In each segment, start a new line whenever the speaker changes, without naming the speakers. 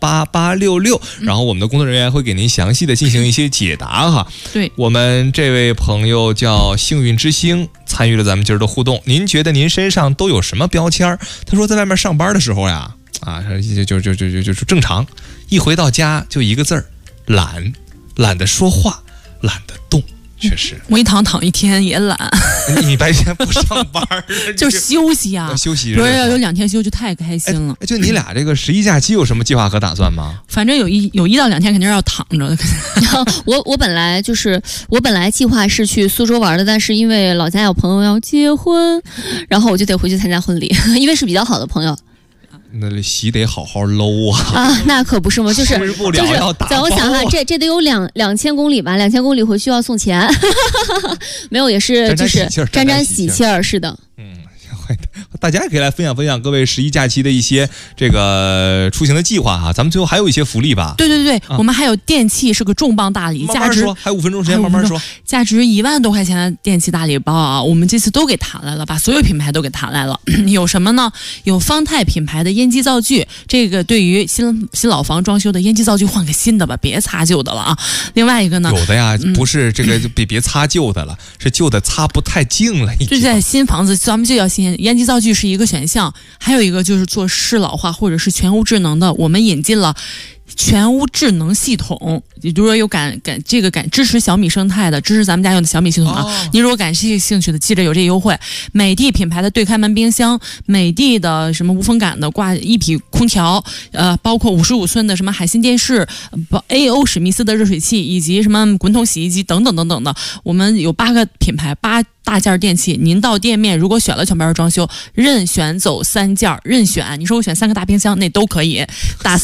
8866，然后我们的工作人员会给您详细的进行一些解答哈。
对，
我们这位朋友叫幸运之星，参与了咱们今儿的互动。您觉得您身上都有什么标签？他说在外面上班的时候呀，就是正常，一回到家就一个字儿，懒，懒得说话，懒得动。确实，
我一躺一天也懒。
你白天不上班
就休息啊，
休息。
不是要有2天休就太开心了。
就你俩这个11假期有什么计划和打算吗？
反正有1到2天肯定是要躺着的。
我本来计划是去苏州玩的，但是因为老家有朋友要结婚，然后我就得回去参加婚礼，因为是比较好的朋友。
那席得好好搂
啊！那可不是吗？就是在我想哈，这得有2000公里吧，2000公里回去要送钱，没有也是就是沾沾喜气儿，是的。
大家也可以来分享分享各位11假期的一些这个出行的计划哈。咱们最后还有一些福利吧？
对，我们还有电器是个重磅大礼，价值
还有5分钟时间，慢慢说。
价值1万多块钱的电器大礼包啊，我们这次都给谈来了，把所有品牌都给谈来了。有什么呢？有方太品牌的烟机灶具，这个对于新老房装修的烟机灶具换个新的吧，别擦旧的了啊。另外一个呢，
有的呀，不是这个别擦旧的了，是旧的擦不太净了。
就在新房子，咱们就要新烟机灶具是一个选项，还有一个就是做适老化或者是全屋智能的，我们引进了全屋智能系统。如果有支持小米生态的，支持咱们家用的小米系统啊，您如果感兴趣的，记着有这优惠。美的品牌的对开门冰箱，美的的什么无风感的挂一体空调，包括55寸的什么海信电视，AO 史密斯的热水器，以及什么滚筒洗衣机等等等等的，我们有8个品牌8大件电器，您到店面如果选了全包装修，任选走3件，任选。你说我选3个大冰箱，那都可以。打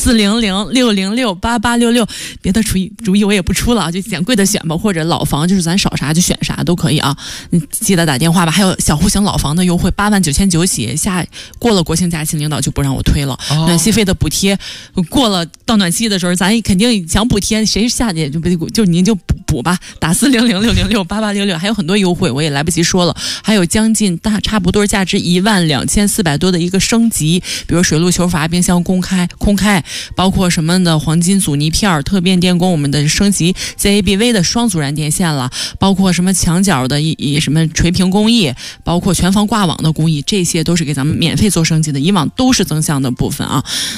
400-606-8866，别的主意我也不出了，就捡贵的选吧，或者老房就是咱少啥就选啥都可以啊。你记得打电话吧。还有小户型老房的优惠，89900起，过了国庆假期，领导就不让我推了。暖气费的补贴，过了到暖气的时候，咱肯定想补贴，谁下去就您就补吧。打400-606-8866，还有很多优惠，我也来不及说了。还有将近差不多价值12400多的一个升级，比如水陆球阀冰箱空开，包括什么的黄金阻尼片、特变电工，我们的升级 ZABV 的双阻燃电线了，包括什么墙角的什么垂屏工艺，包括全房挂网的工艺，这些都是给咱们免费做升级的，以往都是增项的部分啊。